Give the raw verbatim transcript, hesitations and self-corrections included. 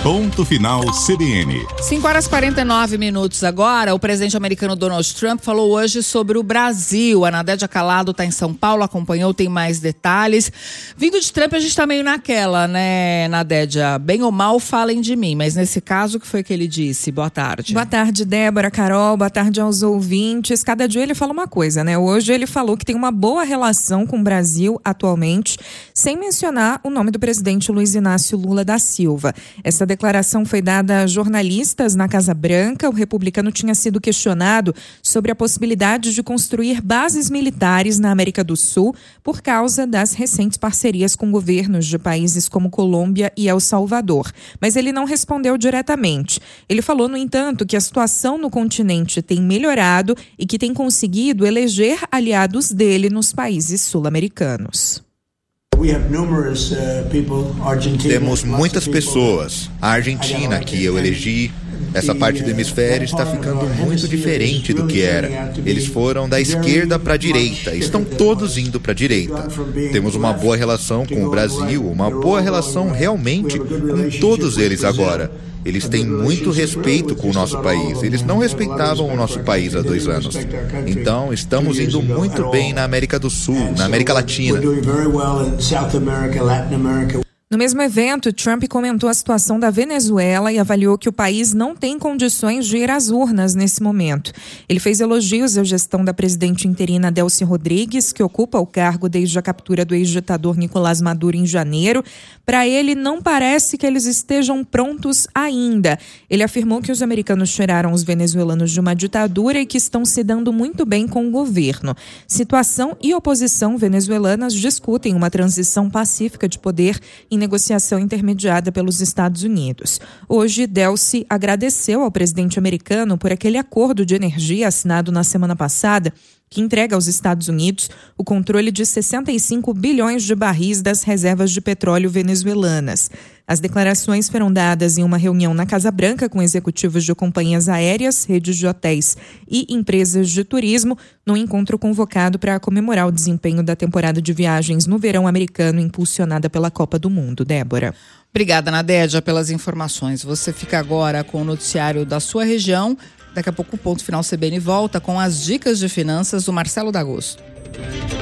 Ponto Final C B N. cinco horas e quarenta e nove minutos agora. O presidente americano Donald Trump falou hoje sobre o Brasil. A Nadédia Calado está em São Paulo, acompanhou, tem mais detalhes. Vindo de Trump, a gente está meio naquela, né, Nadédia? Bem ou mal, falem de mim. Mas nesse caso, o que foi que ele disse? Boa tarde. Boa tarde, Débora, Carol. Boa tarde aos ouvintes. Cada dia ele fala uma coisa, né? Hoje ele falou que tem uma boa relação com o Brasil atualmente, sem mencionar o nome do presidente Luiz Inácio Lula da Silva. Essa declaração foi dada a jornalistas na Casa Branca. O republicano tinha sido questionado sobre a possibilidade de construir bases militares na América do Sul por causa das recentes parcerias com governos de países como Colômbia e El Salvador. Mas ele não respondeu diretamente. Ele falou, no entanto, que a situação no continente tem melhorado e que tem conseguido eleger aliados dele nos países sul-americanos. Temos muitas pessoas. A Argentina, que eu elegi, essa parte do hemisfério está ficando muito diferente do que era. Eles foram da esquerda para a direita, estão todos indo para a direita. Temos uma boa relação com o Brasil, uma boa relação realmente com todos eles agora. Eles têm muito respeito com o nosso país. Eles não respeitavam o nosso país há dois anos. Então, estamos indo muito bem na América do Sul, na América Latina. No mesmo evento, Trump comentou a situação da Venezuela e avaliou que o país não tem condições de ir às urnas nesse momento. Ele fez elogios à gestão da presidente interina Delcy Rodrigues, que ocupa o cargo desde a captura do ex-ditador Nicolás Maduro em janeiro. Para ele, não parece que eles estejam prontos ainda. Ele afirmou que os americanos tiraram os venezuelanos de uma ditadura e que estão se dando muito bem com o governo. Situação e oposição venezuelanas discutem uma transição pacífica de poder em negociação intermediada pelos Estados Unidos. Hoje, Delcy agradeceu ao presidente americano por aquele acordo de energia assinado na semana passada, que entrega aos Estados Unidos o controle de sessenta e cinco bilhões de barris das reservas de petróleo venezuelanas. As declarações foram dadas em uma reunião na Casa Branca com executivos de companhias aéreas, redes de hotéis e empresas de turismo, num encontro convocado para comemorar o desempenho da temporada de viagens no verão americano impulsionada pela Copa do Mundo. Débora. Obrigada, Nadédia, pelas informações. Você fica agora com o noticiário da sua região. Daqui a pouco o Ponto Final C B N volta com as dicas de finanças do Marcelo D'Agosto.